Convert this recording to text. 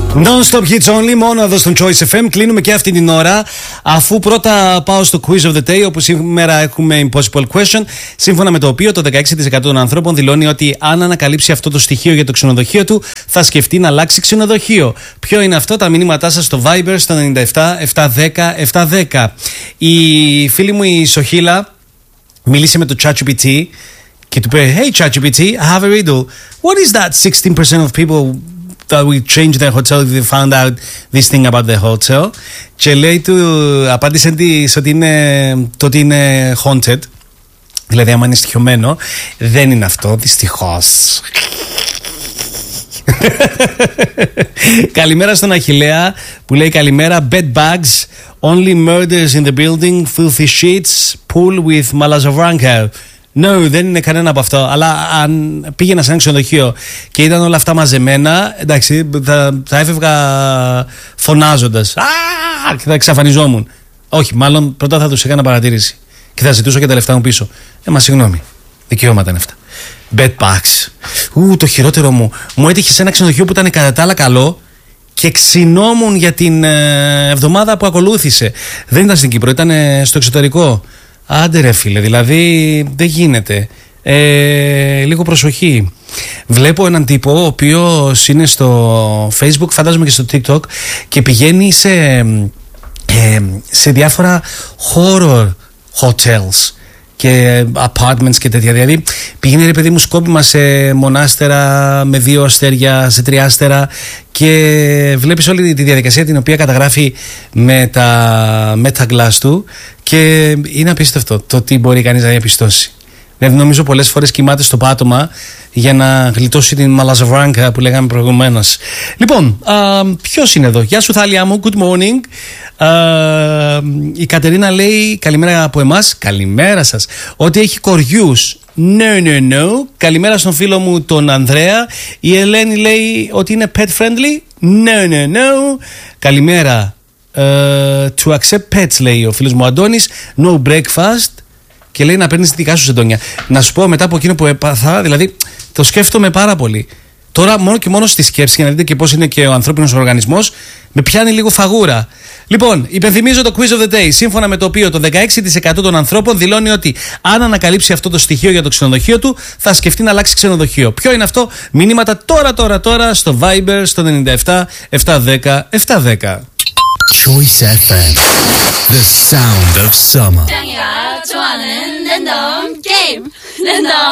Non-stop hits only, μόνο εδώ στον Choice FM. Κλείνουμε και αυτή την ώρα. Αφού πρώτα πάω στο quiz of the day, όπου σήμερα έχουμε impossible question, σύμφωνα με το οποίο το 16% των ανθρώπων δηλώνει ότι αν ανακαλύψει αυτό το στοιχείο για το ξενοδοχείο του, θα σκεφτεί να αλλάξει ξενοδοχείο. Ποιο είναι αυτό? Τα μηνύματά σας στο Viber στο 97-710-710. Η φίλη μου η Σοχίλα μίλησε με το ChatGPT και του είπε: Hey ChatGPT, I have a riddle. What is that 16% of people that we change their hotel if they found out this thing about the hotel? Και λέει του, απάντησε της ότι είναι haunted, δηλαδή άμα είναι στοιχειωμένο. Δεν είναι αυτό, δυστυχώς. Καλημέρα στον Αχιλλέα που λέει καλημέρα. Bed bags, only murders in the building, filthy sheets, pool with Malazavranka. No, δεν είναι κανένα από αυτό. Αλλά αν πήγαινα σε ένα ξενοδοχείο και ήταν όλα αυτά μαζεμένα, εντάξει, θα έφευγα φωνάζοντας. Και θα εξαφανιζόμουν. Όχι, μάλλον πρώτα θα τους έκανα παρατήρηση και θα ζητούσα και τα λεφτά μου πίσω. Μα συγγνώμη, δικαιώματα είναι αυτά. Bed bags. Το χειρότερο μου έτυχε σε ένα ξενοδοχείο που ήταν κατά τα άλλα καλό και ξυνόμουν για την εβδομάδα που ακολούθησε. Δεν ήταν στην Κύπρο, ήταν στο εξωτερικό. Άντε ρε φίλε, δηλαδή δεν γίνεται. Λίγο προσοχή. Βλέπω έναν τύπο ο οποίος είναι στο Facebook, φαντάζομαι και στο TikTok, και πηγαίνει σε διάφορα horror hotels και apartments και τέτοια. Δηλαδή πηγαίνει ρε παιδί μου σκόπιμα σε μονάστερα με 2 αστέρια, σε 3 άστερα, και βλέπεις όλη τη διαδικασία την οποία καταγράφει με τα metaglass του, και είναι απίστευτο το τι μπορεί κανείς να διαπιστώσει. Δηλαδή νομίζω πολλές φορές κοιμάται στο πάτωμα για να γλιτώσει την Μαλαζαβράνκα που λέγαμε προηγουμένως. Λοιπόν, ποιος είναι εδώ? Γεια σου Θάλια μου, good morning. Η Κατερίνα λέει καλημέρα από εμάς. Καλημέρα σας. Ότι έχει κοριούς. No. Καλημέρα στον φίλο μου τον Ανδρέα. Η Ελένη λέει ότι είναι pet friendly. No. Καλημέρα. To accept pets, λέει ο φίλος μου Αντώνης. No breakfast. Και λέει να παίρνεις δικά σου σεντόνια. Να σου πω, μετά από εκείνο που έπαθα, δηλαδή το σκέφτομαι πάρα πολύ. Τώρα μόνο και μόνο στη σκέψη, για να δείτε και πώς είναι και ο ανθρώπινος οργανισμός, με πιάνει λίγο φαγούρα. Λοιπόν, υπενθυμίζω το quiz of the day, σύμφωνα με το οποίο το 16% των ανθρώπων δηλώνει ότι αν ανακαλύψει αυτό το στοιχείο για το ξενοδοχείο του, θα σκεφτεί να αλλάξει ξενοδοχείο. Ποιο είναι αυτό? Μηνύματα τώρα στο Viber στο 97-710-710. Choice FM, the sound of summer.